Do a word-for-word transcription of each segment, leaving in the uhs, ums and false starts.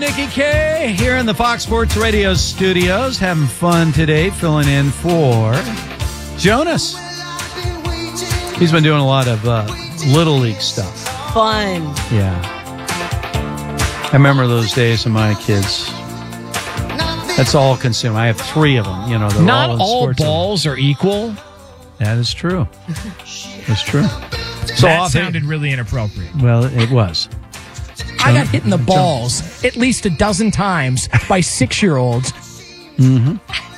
Nikki K here in the Fox Sports Radio studios, having fun today, filling in for Jonas. He's been doing a lot of uh, Little League stuff. Fun. Yeah. I remember those days of my kids. That's all consumed. I have three of them. You know, they're Not all, in all sports balls are equal. That is true. That's true. So that off- sounded really inappropriate. Well, it was. I got hit in the balls at least a dozen times by six-year-olds. Mm-hmm.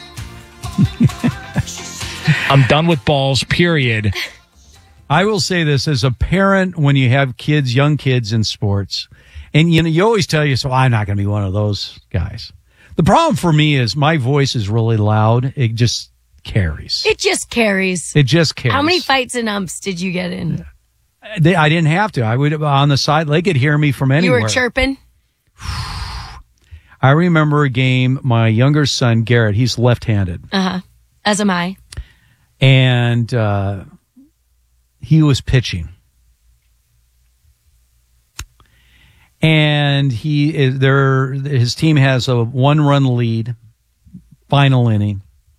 I'm done with balls, period. I will say this as a parent, when you have kids, young kids in sports, and you know, you always tell yourself, I'm not going to be one of those guys. The problem for me is my voice is really loud. It just carries. It just carries. It just carries. How many fights and umps did you get in? They, I didn't have to. I would on the side. They could hear me from anywhere. You were chirping? I remember a game. My younger son, Garrett, he's left-handed. Uh-huh. As am I. And uh, he was pitching. And he is there. His team has a one-run lead, final inning,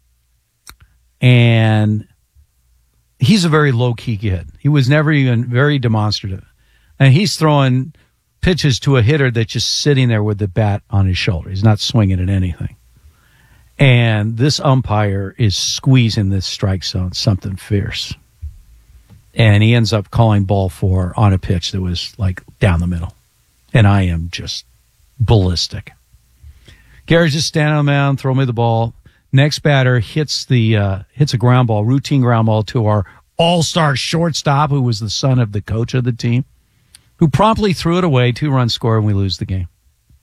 and he's a very low-key kid. He was never even very demonstrative, and he's throwing pitches to a hitter that's just sitting there with the bat on his shoulder. He's not swinging at anything. And this umpire is squeezing this strike zone, something fierce, and he ends up calling ball four on a pitch that was like down the middle. And I am just ballistic. Gary's just standing on the mound, throw me the ball. Next batter hits the uh, hits a ground ball, routine ground ball to our all-star shortstop, who was the son of the coach of the team, who promptly threw it away, two-run score, and we lose the game.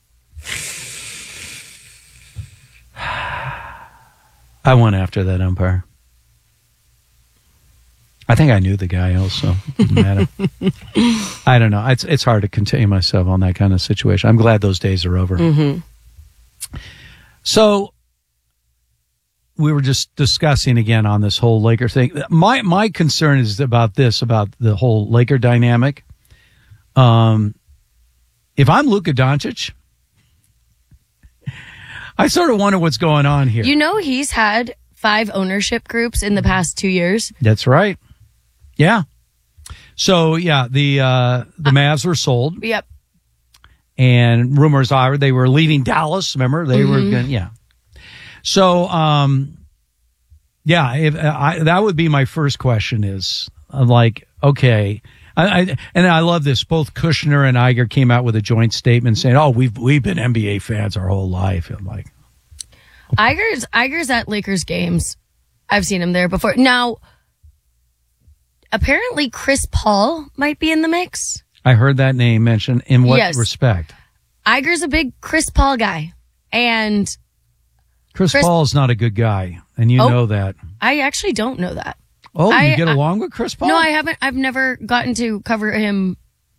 I went after that umpire. I think I knew the guy also. Didn't matter. I don't know. It's it's hard to contain myself on that kind of situation. I'm glad those days are over. Mm-hmm. So we were just discussing again on this whole Laker thing. My my concern is about this, about the whole Laker dynamic. Um, if I'm Luka Doncic, I sort of wonder what's going on here. You know, he's had five ownership groups in the past two years. That's right. Yeah. So, yeah, the uh, the Mavs were sold. Yep. And rumors are they were leaving Dallas. Remember? They mm-hmm. were going to, yeah. So, um, yeah, if, I, that would be my first question is, uh, like, okay. I, I, and I love this. Both Kushner and Iger came out with a joint statement saying, oh, we've we've been N B A fans our whole life. I'm like, okay. Iger's, Iger's at Lakers games. I've seen him there before. Now, apparently Chris Paul might be in the mix. I heard that name mentioned. In what yes. respect? Iger's a big Chris Paul guy. And Chris, Chris Paul is not a good guy, and you oh, know that. I actually don't know that. Oh, I, you get along I, with Chris Paul? No, I haven't. I've never gotten to cover him.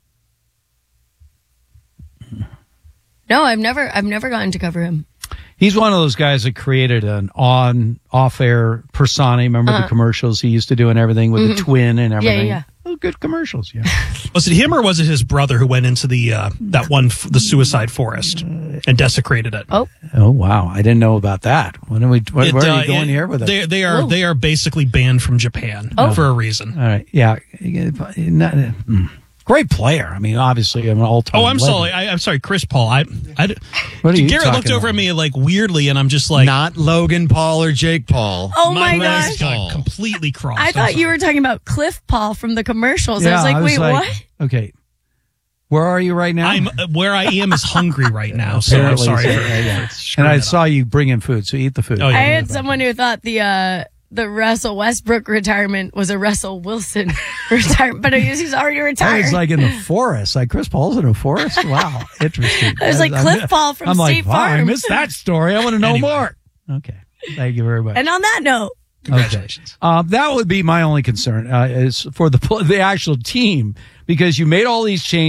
No, I've never I've never gotten to cover him. He's one of those guys that created an on off-air persona. Remember uh-huh. the commercials he used to do and everything with mm-hmm. the twin and everything? Yeah, yeah. Oh, good commercials, yeah. Was it him or was it his brother who went into the uh, that one, the suicide forest, and desecrated it? Oh, oh, wow! I didn't know about that. When are we? What, it, where are you going uh, it, here with it? They, they are Whoa. they are basically banned from Japan oh. for a reason. All right, yeah. Not, mm. Great player. I mean, obviously, I'm an all-time. Oh, I'm legend. sorry. I, I'm sorry, Chris Paul. I, I what are you Garrett looked over about? at me like weirdly, and I'm just like, not Logan Paul or Jake Paul. Oh my, my gosh, got completely crossed. I thought you were talking about Cliff Paul from the commercials. Yeah, I was like, I was wait, like, what? Okay, where are you right now? I'm where I am is hungry right now. So I'm sorry. So, for, yeah, yeah. And I saw up. you bring in food, so eat the food. Oh, yeah, I had someone who thought the. Uh, The Russell Westbrook retirement was a Russell Wilson retirement, but he's already retired. I was like in the forest, like Chris Paul's in a forest. Wow, interesting. I was like Cliff I'm, Paul from I'm State like, wow, Farm. I missed that story. I want to know anyway. more. Okay, thank you very much. And on that note, congratulations. Okay. Um, that would be my only concern uh, is for the the actual team because you made all these changes.